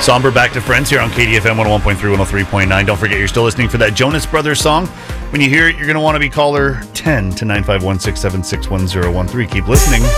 Somber back to Friends here on KDFM 101.3, 103.9. Don't forget, you're still listening for that Jonas Brothers song. When you hear it, you're going to want to be caller 10 to 951-676-1013. Keep listening.